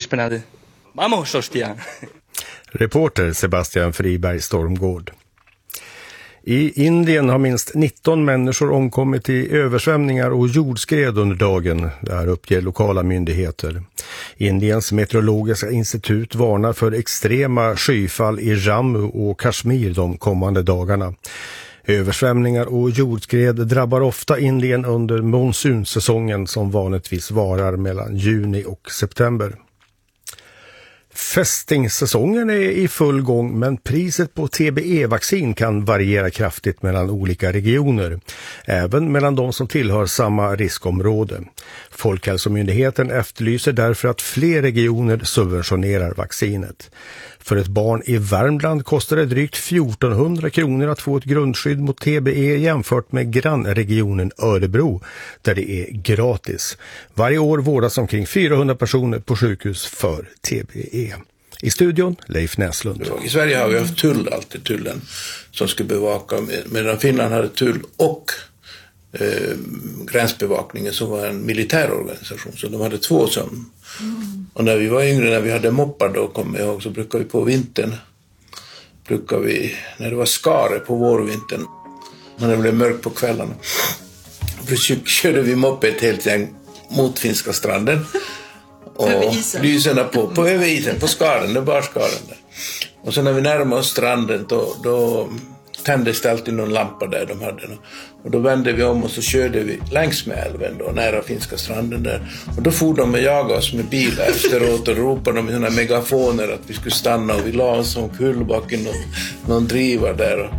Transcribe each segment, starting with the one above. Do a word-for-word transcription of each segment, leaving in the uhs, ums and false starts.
spännande. Vamos, hostia! Reporter Sebastian Friberg Stormgård. I Indien har minst nitton människor omkommit i översvämningar och jordskred under dagen, där uppger lokala myndigheter. Indiens meteorologiska institut varnar för extrema skyfall i Jammu och Kashmir de kommande dagarna. Översvämningar och jordskred drabbar ofta Indien under monsunsäsongen som vanligtvis varar mellan juni och september. Fästingssäsongen är i full gång, men priset på T B E-vaccin kan variera kraftigt mellan olika regioner, även mellan de som tillhör samma riskområde. Folkhälsomyndigheten efterlyser därför att fler regioner subventionerar vaccinet. För ett barn i Värmland kostar det drygt fjortonhundra kronor att få ett grundskydd mot T B E jämfört med grannregionen Örebro, där det är gratis. Varje år vårdas omkring fyrahundra personer på sjukhus för T B E. I studion, Leif Näslund. I Sverige har vi haft tull, alltid tullen, som ska bevaka, medan Finland hade tull och eh, gränsbevakningen som var en militär organisation. Så de hade två som... Mm. Och när vi var yngre, när vi hade moppar då, kommer jag ihåg, så brukade vi på vintern, brukade vi, när det var skare på vårvintern, när det blev mörkt på kvällarna, då körde vi moppe ett helt gäng mot Finska stranden. Och lyserna på, på över isen, på skaren, det var skaren där. Och sen när vi närmade oss stranden, då, då tändes det alltid någon lampa där de hade. Och då vände vi om och så körde vi längs med älven då, nära Finska stranden där. Och då for de och jagade oss med bilar efteråt och ropade de med sådana megafoner att vi skulle stanna, och vi la oss som kullback i någon, någon driva där.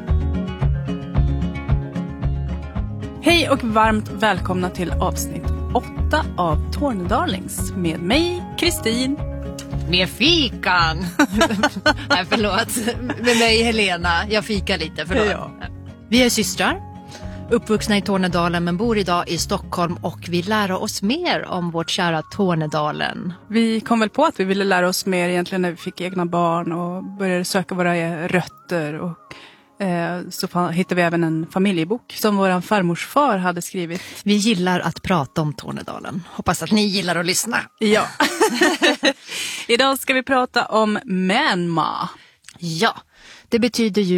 Hej och varmt välkomna till avsnitt åtta av Tornedalings med mig, Kristin. Med fikan. Nej, förlåt. Med mig, Helena. Jag fikar lite, förlåt. Ja. Vi är systrar, uppvuxna i Tornedalen men bor idag i Stockholm, och vi lär oss mer om vårt kära Tornedalen. Vi kom väl på att vi ville lära oss mer egentligen när vi fick egna barn och började söka våra rötter, och så hittade vi även en familjebok som vår farmors far hade skrivit. Vi gillar att prata om Tornedalen. Hoppas att ni gillar att lyssna. Ja. Idag ska vi prata om Myanmar. Ja, det betyder ju